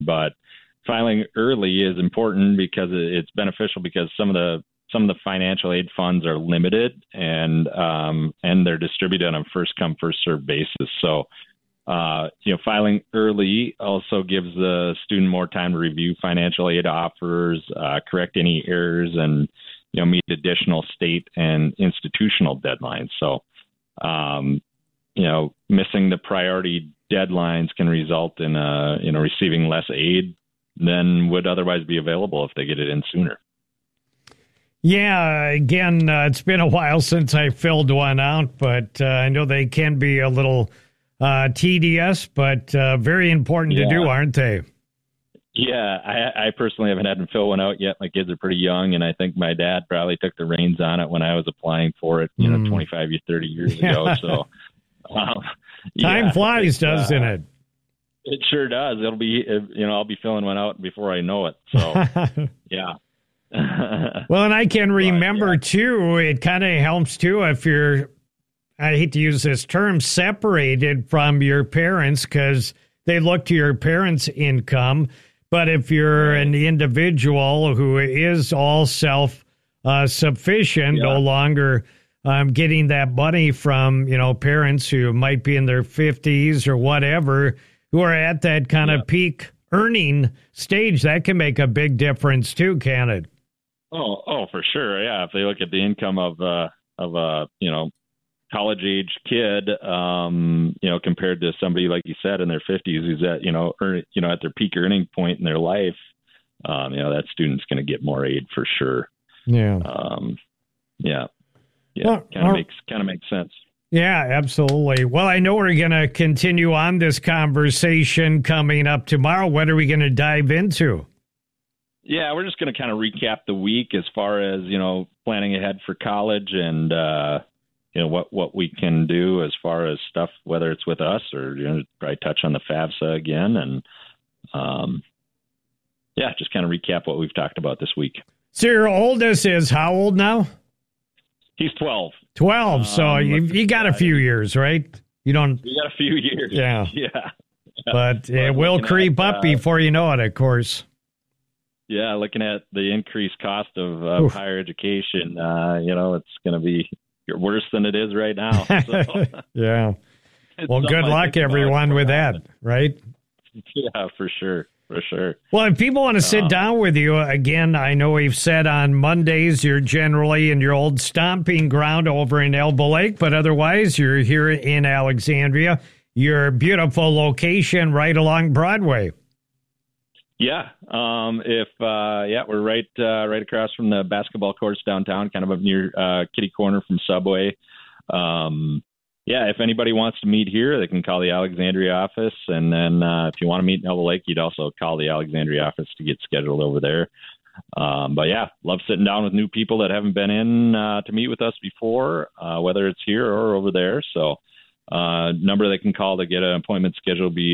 But filing early is important because it's beneficial because some of the financial aid funds are limited and they're distributed on a first come first served basis. So filing early also gives the student more time to review financial aid offers, correct any errors, and meet additional state and institutional deadlines. So missing the priority deadlines can result in receiving less aid than would otherwise be available if they get it in sooner. Yeah, again, it's been a while since I filled one out, but I know they can be a little tedious, but very important to do, aren't they? Yeah, I personally haven't had to fill one out yet. My kids are pretty young, and I think my dad probably took the reins on it when I was applying for it, 25 or 30 years ago. So time flies, doesn't it? It sure does. It'll be, I'll be filling one out before I know it. So, yeah. Well, and I can remember, too, it kind of helps, too, if you're, I hate to use this term, separated from your parents because they look to your parents' income. But if you're an individual who is all self-sufficient, no longer getting that money from, parents who might be in their 50s or whatever, who are at that kind of peak earning stage, that can make a big difference too, can it? Oh, for sure. Yeah. If they look at the income of a college age kid, compared to somebody, like you said, in their 50s, who's at, at their peak earning point in their life, that student's going to get more aid for sure. Yeah. Well, kind of makes sense. Yeah, absolutely. Well, I know we're going to continue on this conversation coming up tomorrow. What are we going to dive into? Yeah, we're just going to kind of recap the week as far as, planning ahead for college and, what we can do as far as stuff, whether it's with us or, probably touch on the FAFSA again. And, just kind of recap what we've talked about this week. So your oldest is how old now? He's 12. 12. So you got a few years, right? We got a few years. Yeah. But it will creep up before you know it, of course. Yeah, looking at the increased cost of higher education, it's going to be worse than it is right now. So. Yeah. Well, good luck, everyone, with that, right? Yeah, for sure. For sure. Well, if people want to sit down with you, again, I know we've said on Mondays you're generally in your old stomping ground over in Elbow Lake, but otherwise you're here in Alexandria, your beautiful location right along Broadway. Yeah. We're right across from the basketball courts downtown, kind of up near kitty corner from Subway. If anybody wants to meet here, they can call the Alexandria office. And then if you want to meet in Elbow Lake, you'd also call the Alexandria office to get scheduled over there. Love sitting down with new people that haven't been in to meet with us before, whether it's here or over there. So number they can call to get an appointment scheduled will be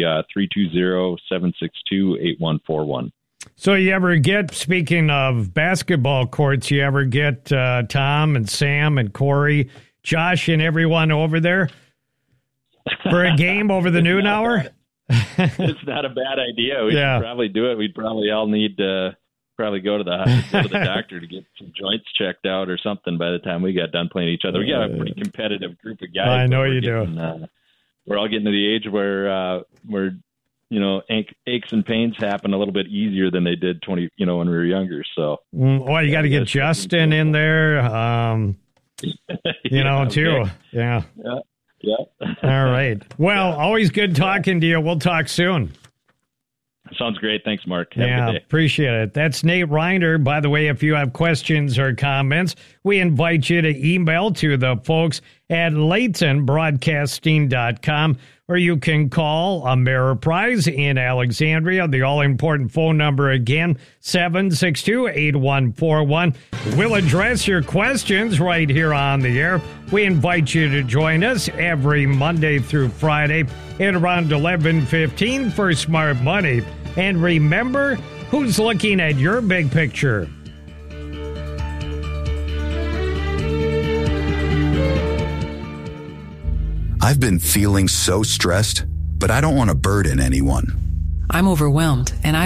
320-762-8141. So you ever get, speaking of basketball courts, you ever get Tom and Sam and Corey, Josh and everyone over there for a game over the noon hour? It's not a bad idea. We should probably do it. We'd probably all need to go to the doctor to get some joints checked out or something by the time we got done playing each other. We got a pretty competitive group of guys. I know you do. We're all getting to the age where aches and pains happen a little bit easier than they did when we were younger. So, you got to get Justin in there. Too. Okay. Yeah. Yeah. All right. Well, always good talking to you. We'll talk soon. Sounds great. Thanks, Mark. Have a good day. Appreciate it. That's Nate Reiner. By the way, if you have questions or comments, we invite you to email to the folks at LaytonBroadcasting.com, or you can call Ameriprise in Alexandria. The all-important phone number again, 762-8141. We'll address your questions right here on the air. We invite you to join us every Monday through Friday at around 11:15 for Smart Money. And remember, who's looking at your big picture? I've been feeling so stressed, but I don't want to burden anyone. I'm overwhelmed and I